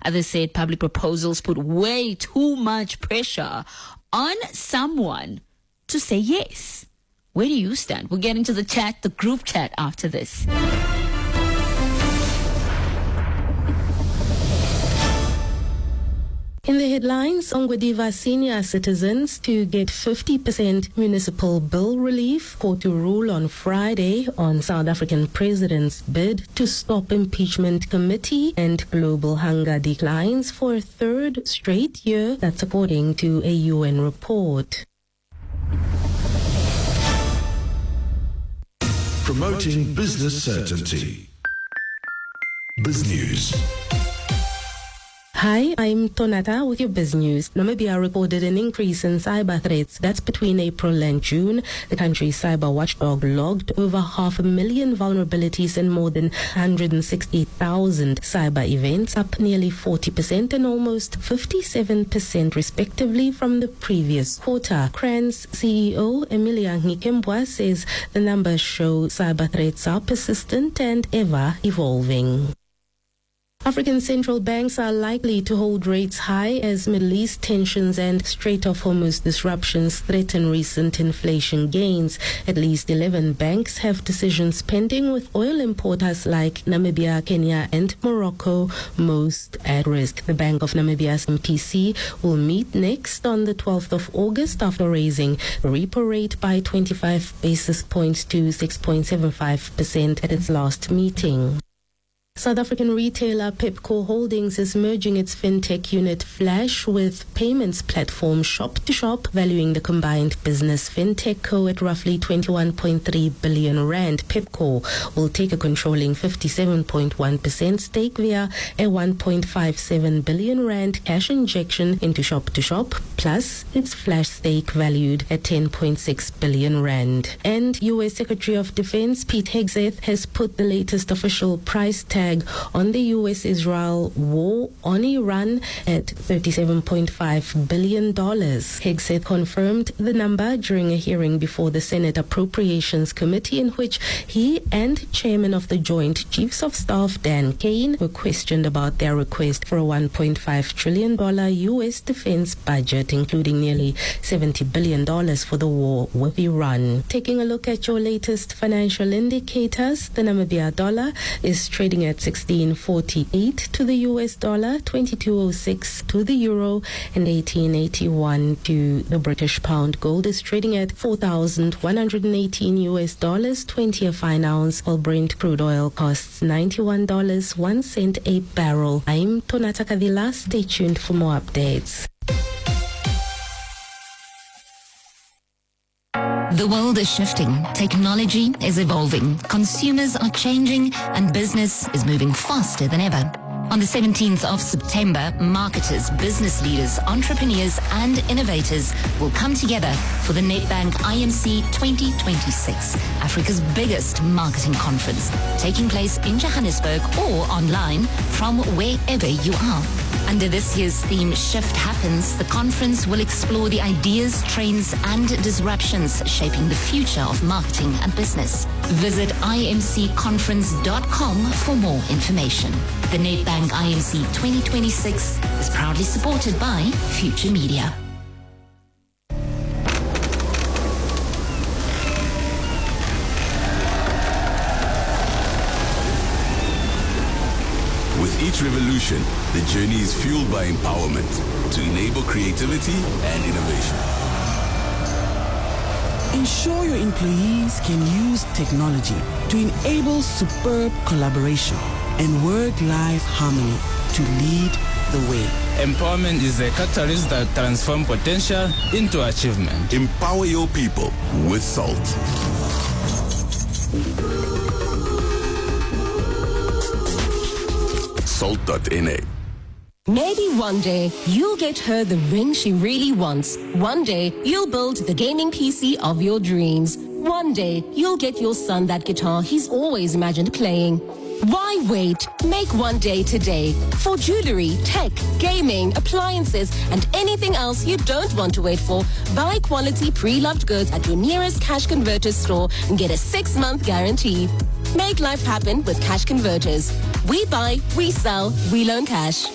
Others said public proposals put way too much pressure on someone to say yes. Where do you stand? We'll get into the chat, the group chat, after this. In the headlines, Ongwediva senior citizens to get 50% municipal bill relief. Court to rule on Friday on South African president's bid to stop impeachment committee, and global hunger declines for a third straight year. That's according to a UN report. Promoting business certainty. BizNews. Hi, I'm Tonata with your BizNews. Namibia recorded an increase in cyber threats. That's between April and June. The country's cyber watchdog logged over 500,000 vulnerabilities and more than 160,000 cyber events, up nearly 40% and almost 57% respectively from the previous quarter. CRAN's CEO, Emilia Nkembwa, says the numbers show cyber threats are persistent and ever evolving. African central banks are likely to hold rates high as Middle East tensions and Strait of Hormuz disruptions threaten recent inflation gains. At least 11 banks have decisions pending, with oil importers like Namibia, Kenya and Morocco most at risk. The Bank of Namibia's MPC will meet next on the 12th of August after raising the repo rate by 25 basis points to 6.75% at its last meeting. South African retailer Pepco Holdings is merging its fintech unit Flash with payments platform Shop2Shop, valuing the combined business fintech co at roughly 21.3 billion rand. Pepco will take a controlling 57.1% stake via a 1.57 billion rand cash injection into Shop2Shop, plus its Flash stake valued at 10.6 billion rand. And U.S. Secretary of Defense Pete Hegseth has put the latest official price tag on the U.S.-Israel war on Iran at $37.5 billion. Hegseth confirmed the number during a hearing before the Senate Appropriations Committee, in which he and Chairman of the Joint Chiefs of Staff Dan Kane were questioned about their request for a $1.5 trillion U.S. defense budget, including nearly $70 billion for the war with Iran. Taking a look at your latest financial indicators, the Namibia dollar is trading at 16.48 to the US dollar, 22.06 to the euro, and 18.81 to the British pound. Gold is trading at 4,118 US dollars, 20 a fine ounce, while Brent crude oil costs $91.01 a barrel. I'm Tonata Kadila. Stay tuned for more updates. The world is shifting, technology is evolving, consumers are changing, and business is moving faster than ever. On the 17th of September, marketers, business leaders, entrepreneurs, and innovators will come together for the Nedbank IMC 2026, Africa's biggest marketing conference, taking place in Johannesburg or online from wherever you are. Under this year's theme, Shift Happens, the conference will explore the ideas, trends, and disruptions shaping the future of marketing and business. Visit imcconference.com for more information. The Nedbank IMC 2026 is proudly supported by Future Media. With each revolution, the journey is fueled by empowerment to enable creativity and innovation. Ensure your employees can use technology to enable superb collaboration and work-life harmony to lead the way. Empowerment is a catalyst that transforms potential into achievement. Empower your people with SALT. SALT.NA. Maybe one day you'll get her the ring she really wants. One day you'll build the gaming PC of your dreams. One day you'll get your son that guitar he's always imagined playing. Why wait? Make one day today. For jewelry, tech, gaming, appliances, and anything else you don't want to wait for, buy quality pre-loved goods at your nearest Cash Converters store and get a 6-month guarantee. Make life happen with Cash Converters. We buy, we sell, we loan cash.